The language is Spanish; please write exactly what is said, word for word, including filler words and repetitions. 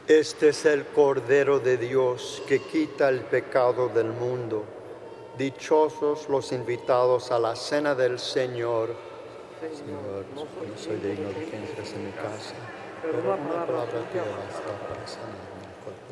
Este es el Cordero de Dios que quita el pecado del mundo. Dichosos los invitados a la cena del Señor. Señor, no soy digno de que entres en mi casa, pero una palabra tuya basta para sanarme el cuerpo